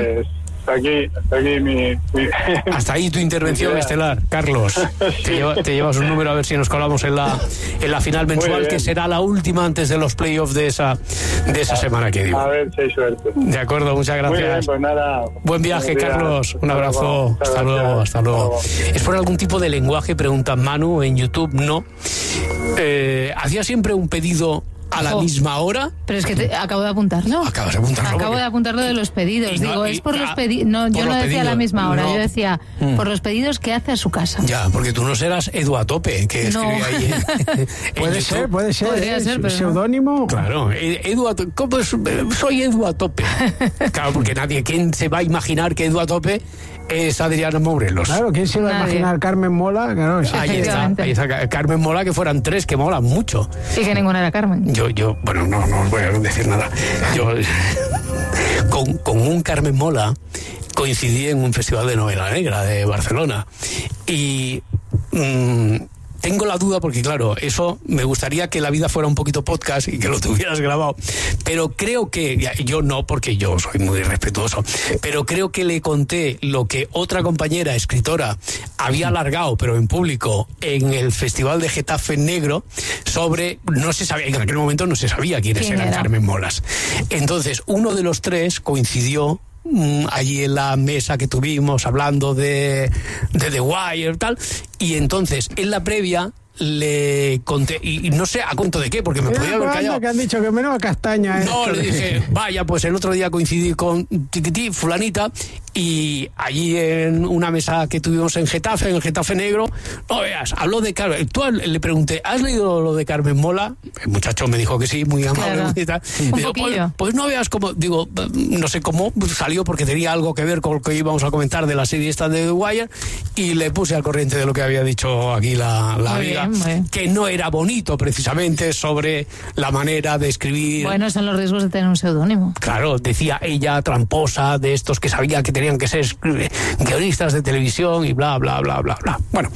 Pues hasta aquí mi... Hasta ahí tu intervención estelar, Carlos. Sí. Te llevas un número a ver si nos colamos en la final mensual, que será la última antes de los playoffs de esa semana que digo. A ver si hay suerte. De acuerdo, muchas gracias. Muy bien, pues nada. Buen viaje, Carlos. Un abrazo. Hasta luego. ¿Es por algún tipo de lenguaje? Pregunta Manu en YouTube. No. ¿Hacía siempre un pedido a la misma hora? Pero es que acabo de apuntarlo. Acabas de apuntarlo. Acabo de apuntarlo de los pedidos. Es por los pedidos. No, yo no decía a la misma hora. Yo decía por los pedidos que hace a su casa. Ya, porque tú no serás Edu a tope, que escribe ahí. Puede ser. Podría ser, pero pseudónimo. No. Claro, Edu a tope. ¿Cómo es? Soy Edu a tope. Claro, porque ¿quién se va a imaginar que Edu a tope es Adriana Morelos? Claro, ¿quién se va a imaginar Carmen Mola? Claro, ahí está. Carmen Mola, que fueran 3, que molan mucho. Y que ninguna era Carmen. Bueno, no voy a decir nada. Yo con un Carmen Mola coincidí en un festival de novela negra de Barcelona y tengo la duda porque, claro, eso me gustaría que la vida fuera un poquito podcast y que lo tuvieras grabado, pero creo que, yo no, porque yo soy muy respetuoso, pero creo que le conté lo que otra compañera escritora había alargado, pero en público, en el Festival de Getafe Negro, sobre, no se sabía, en aquel momento no se sabía quiénes eran Carmen Molas. Entonces, uno de los 3 coincidió allí en la mesa que tuvimos hablando de The Wire tal, y entonces en la previa le conté, y no sé a cuento de qué, porque me podía haber callado. Que han dicho que menos castaña. No, le dije, vaya, pues el otro día coincidí con Tiquití, fulanita, y allí en una mesa que tuvimos en el Getafe Negro, no veas, habló de Carmen. Tú le pregunté, ¿has leído lo de Carmen Mola? El muchacho me dijo que sí, muy amable. Claro. Y tal. Digo, pues no veas cómo, digo, no sé cómo salió, porque tenía algo que ver con lo que íbamos a comentar de la serie esta de The Wire, y le puse al corriente de lo que había dicho aquí la amiga, que no era bonito precisamente sobre la manera de escribir. Bueno, son los riesgos de tener un seudónimo. Claro, decía ella, tramposa, de estos que sabía que tenían que ser guionistas de televisión y bla, bla, bla, bla, bla. Bueno,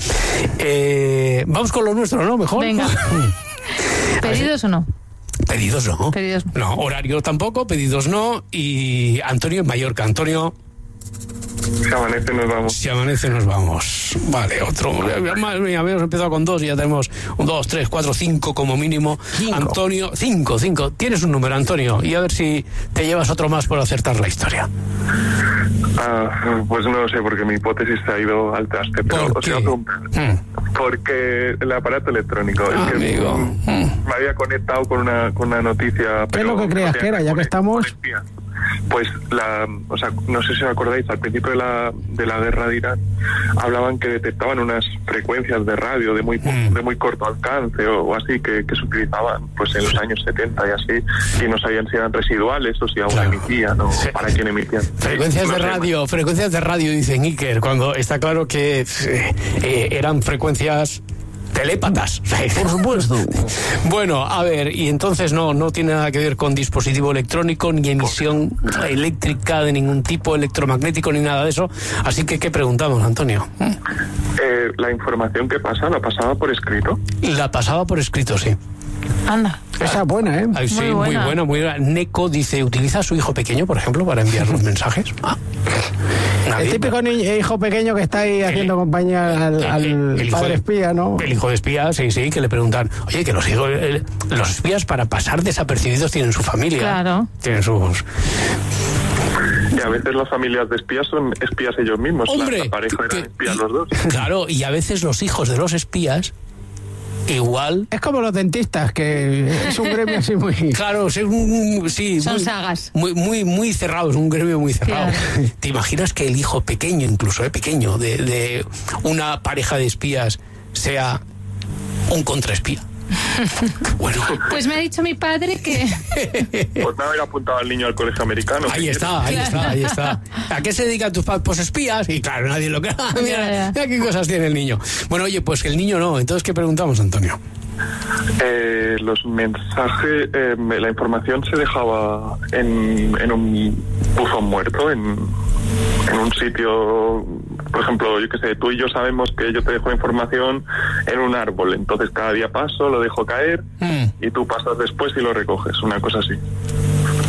vamos con lo nuestro, ¿no? Mejor. Venga. ¿Pedidos o no? Pedidos no. No, horario tampoco, pedidos no. Y Antonio en Mallorca. Antonio... Si amanece nos vamos. Si amanece nos vamos. Vale, otro. Habíamos empezado con 2 y ya tenemos 1, 2, 3, 4, 5 como mínimo. 5. Antonio, 5. Tienes un número, Antonio, y a ver si te llevas otro más por acertar la historia. Pues no lo sé, porque mi hipótesis se ha ido al traste, pero os iba a preguntar. Porque el aparato electrónico, es que me había conectado con una noticia. ¿Qué es lo que creías que era, ya que estamos? Pues no sé si os acordáis, al principio de la guerra de Irán hablaban que detectaban unas frecuencias de radio de muy corto alcance o así que se utilizaban pues en los años 70 y así, y no sabían si eran residuales o si aún emitían o para quién emitían. Frecuencias de radio, dice Iker, cuando está claro que eran frecuencias telépatas, por supuesto. Bueno, a ver, y entonces no tiene nada que ver con dispositivo electrónico, ni emisión eléctrica de ningún tipo, electromagnético, ni nada de eso. Así que, ¿qué preguntamos, Antonio? La información que pasa, ¿la pasaba por escrito? La pasaba por escrito, sí. Anda. Esa es buena, ¿eh? Ay, sí, muy buena. Neko dice, ¿utiliza a su hijo pequeño, por ejemplo, para enviar los mensajes? El típico hijo pequeño que está ahí haciendo compañía al padre espía, ¿no? El hijo de espía, sí, que le preguntan, oye, que los espías para pasar desapercibidos tienen su familia. Claro. Tienen sus... Y a veces las familias de espías son espías ellos mismos. Hombre, la pareja eran espías los dos. Claro, y a veces los hijos de los espías igual... Es como los dentistas, que es un gremio así muy... Claro, sí. Son sagas. Muy cerrado, es un gremio muy cerrado. Claro. ¿Te imaginas que el hijo pequeño, incluso pequeño, de una pareja de espías sea un contraespía? Bueno. Pues me ha dicho mi padre que... Pues no haber apuntado al niño al colegio americano. Ahí está. ¿A qué se dedican tus padres? Pues espías. Y claro, nadie lo cree. Mira qué cosas tiene el niño. Bueno, oye, pues que el niño no. Entonces, ¿qué preguntamos, Antonio? Los mensajes, la información se dejaba en un buzón muerto, en un sitio, por ejemplo, yo qué sé, tú y yo sabemos que yo te dejo información en un árbol, entonces cada día paso, lo dejo caer y tú pasas después y lo recoges, una cosa así.